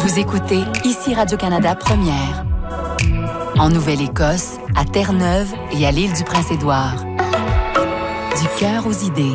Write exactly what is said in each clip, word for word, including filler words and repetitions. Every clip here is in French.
Vous écoutez ici Radio-Canada Première. En Nouvelle-Écosse, à Terre-Neuve et à l'île du Prince-Édouard. Du cœur aux idées.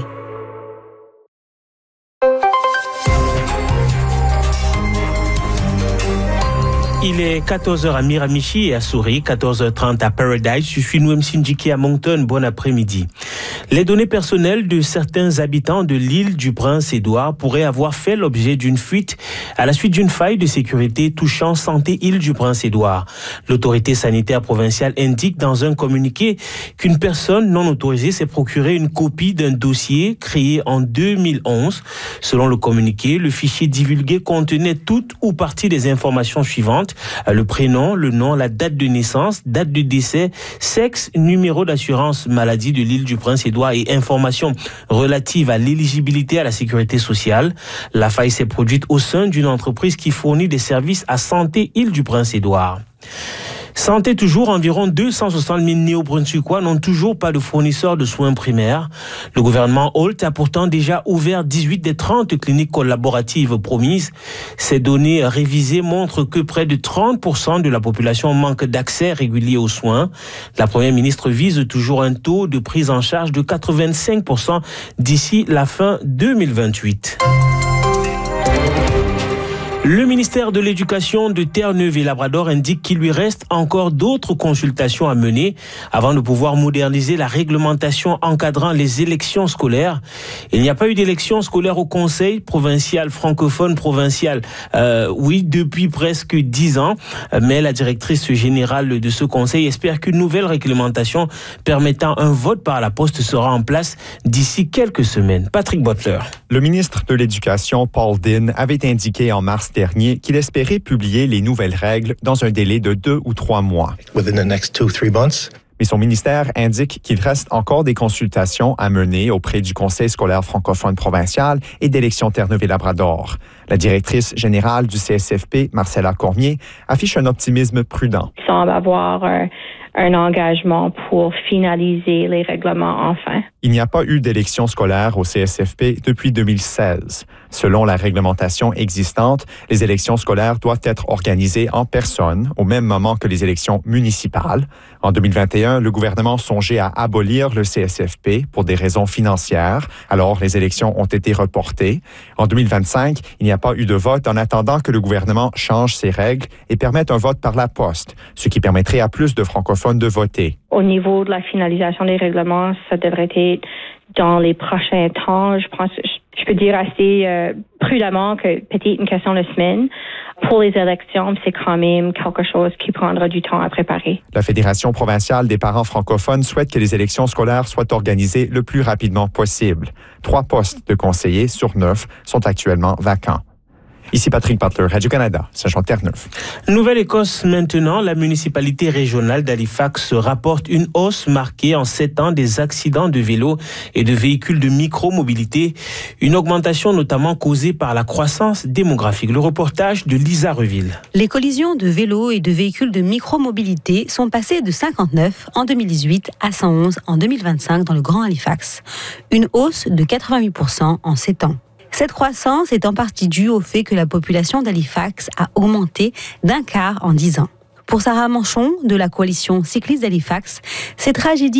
Il est quatorze heures à Miramichi et à Souris, quatorze heures trente à Paradise. Je suis Noem Sindjiki à Moncton. Bon après-midi. Les données personnelles de certains habitants de l'île du Prince-Édouard pourraient avoir fait l'objet d'une fuite à la suite d'une faille de sécurité touchant Santé Île du Prince-Édouard. L'autorité sanitaire provinciale indique dans un communiqué qu'une personne non autorisée s'est procuré une copie d'un dossier créé en deux mille onze. Selon le communiqué, le fichier divulgué contenait toutes ou partie des informations suivantes: le prénom, le nom, la date de naissance, date de décès, sexe, numéro d'assurance maladie de l'île du Prince-Édouard et informations relatives à l'éligibilité à la sécurité sociale. La faille s'est produite au sein d'une entreprise qui fournit des services à Santé Île du Prince-Édouard. Santé toujours, environ deux cent soixante mille néo-brunswickois n'ont toujours pas de fournisseur de soins primaires. Le gouvernement Holt a pourtant déjà ouvert dix-huit des trente cliniques collaboratives promises. Ces données révisées montrent que près de trente pour cent de la population manque d'accès régulier aux soins. La première ministre vise toujours un taux de prise en charge de quatre-vingt-cinq pour cent d'ici la fin deux mille vingt-huit. Le ministère de l'Éducation de Terre-Neuve et Labrador indique qu'il lui reste encore d'autres consultations à mener avant de pouvoir moderniser la réglementation encadrant les élections scolaires. Il n'y a pas eu d'élection scolaire au Conseil provincial francophone provincial, euh, oui, depuis presque dix ans. Mais la directrice générale de ce conseil espère qu'une nouvelle réglementation permettant un vote par la poste sera en place d'ici quelques semaines. Patrick Butler. Le ministre de l'Éducation, Paul Dinn, avait indiqué en mars dernier qu'il espérait publier les nouvelles règles dans un délai de deux ou trois mois. Within the next two, three months. Mais son ministère indique qu'il reste encore des consultations à mener auprès du Conseil scolaire francophone provincial et d'Élections Terre-Neuve et Labrador. La directrice générale du C S F P, Marcella Cormier, affiche un optimisme prudent. Il semble avoir un, un engagement pour finaliser les règlements enfin. Il n'y a pas eu d'élection scolaire au C S F P depuis deux mille seize. Selon la réglementation existante, les élections scolaires doivent être organisées en personne au même moment que les élections municipales. En deux mille vingt et un, le gouvernement songeait à abolir le C S F P pour des raisons financières. Alors, les élections ont été reportées. En deux mille vingt-cinq, il n'y a pas eu de vote en attendant que le gouvernement change ses règles et permette un vote par la poste, ce qui permettrait à plus de francophones de voter. Au niveau de la finalisation des règlements, ça devrait être dans les prochains temps. Je pense, je peux dire assez euh, prudemment que peut-être une question de semaine. Pour les élections, c'est quand même quelque chose qui prendra du temps à préparer. La Fédération provinciale des parents francophones souhaite que les élections scolaires soient organisées le plus rapidement possible. Trois postes de conseillers sur neuf sont actuellement vacants. Ici Patrick Butler, Radio-Canada, Saint-Jean-Terre-Neuve. Nouvelle-Écosse maintenant, la municipalité régionale d'Halifax rapporte une hausse marquée en sept ans des accidents de vélos et de véhicules de micromobilité. Une augmentation notamment causée par la croissance démographique. Le reportage de Lisa Reville. Les collisions de vélos et de véhicules de micromobilité sont passées de cinquante-neuf en deux mille dix-huit à cent onze en deux mille vingt-cinq dans le Grand Halifax. Une hausse de quatre-vingt-huit pour cent en sept ans. Cette croissance est en partie due au fait que la population d'Halifax a augmenté d'un quart en dix ans. Pour Sarah Manchon, de la coalition cycliste d'Halifax, ces tragédies